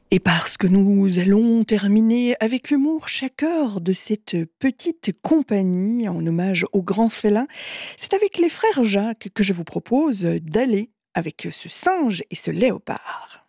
Et parce que nous allons terminer avec humour chaque heure de cette petite compagnie en hommage au grand félin, c'est avec les frères Jacques que je vous propose d'aller avec ce singe et ce léopard.